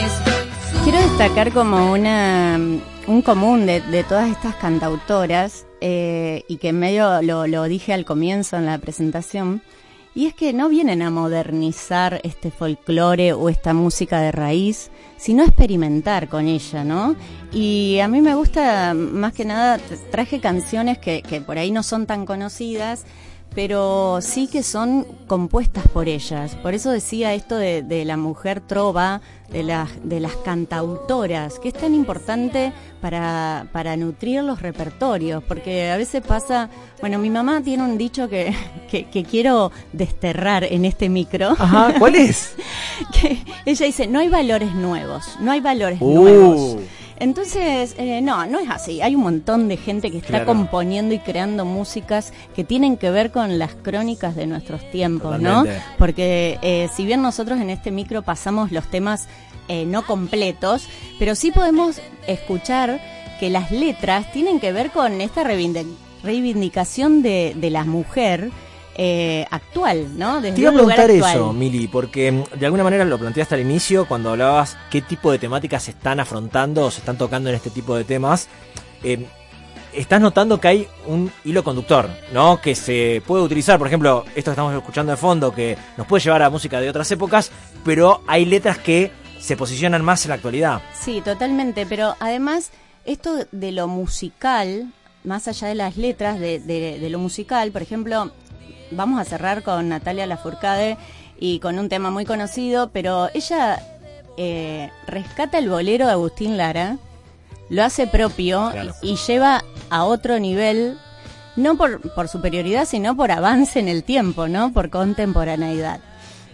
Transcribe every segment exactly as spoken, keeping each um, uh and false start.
Quiero destacar como una un común de, de todas estas cantautoras, eh, y que en medio lo, lo dije al comienzo en la presentación, y es que no vienen a modernizar este folclore o esta música de raíz, sino a experimentar con ella, ¿no? Y a mí me gusta, más que nada, traje canciones que, que por ahí no son tan conocidas, pero sí que son compuestas por ellas. Por eso decía esto de, de la mujer trova, de las, de las cantautoras, que es tan importante para, para nutrir los repertorios, porque a veces pasa, bueno, mi mamá tiene un dicho que, que, que quiero desterrar en este micro. Ajá, ¿cuál es? Que ella dice, no hay valores nuevos, no hay valores uh. nuevos. Entonces, eh, no, no es así. Hay un montón de gente que está claro. componiendo y creando músicas que tienen que ver con las crónicas de nuestros tiempos, Totalmente. ¿no? Porque eh, si bien nosotros en este micro pasamos los temas eh, no completos, pero sí podemos escuchar que las letras tienen que ver con esta reivindic- reivindicación de, de la mujer Eh, actual, ¿no? Desde Te iba a un lugar preguntar actual. eso, Mili, porque de alguna manera lo planteaste al inicio cuando hablabas qué tipo de temáticas se están afrontando o se están tocando en este tipo de temas. Eh, estás notando que hay un hilo conductor, ¿no? Que se puede utilizar, por ejemplo, esto que estamos escuchando de fondo, que nos puede llevar a música de otras épocas, pero hay letras que se posicionan más en la actualidad. Sí, totalmente, pero además esto de lo musical, más allá de las letras, de, de, de lo musical, por ejemplo, vamos a cerrar con Natalia Lafourcade y con un tema muy conocido, pero ella eh, rescata el bolero de Agustín Lara, lo hace propio claro. y, y lleva a otro nivel, no por, por superioridad, sino por avance en el tiempo, ¿no? Por contemporaneidad.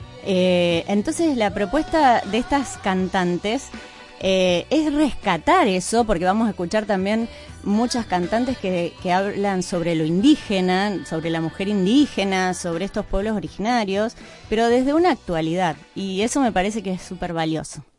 Eh, entonces la propuesta de estas cantantes eh, es rescatar eso, porque vamos a escuchar también muchas cantantes que, que hablan sobre lo indígena, sobre la mujer indígena, sobre estos pueblos originarios, pero desde una actualidad, y eso me parece que es súper valioso.